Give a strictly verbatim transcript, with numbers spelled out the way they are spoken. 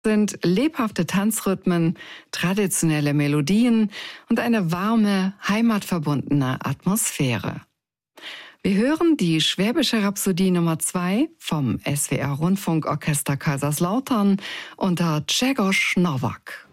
sind lebhafte Tanzrhythmen, traditionelle Melodien und eine warme, heimatverbundene Atmosphäre. Wir hören die Schwäbische Rhapsodie Nummer zwei vom S W R Rundfunkorchester Kaiserslautern unter Grzegorz Nowak.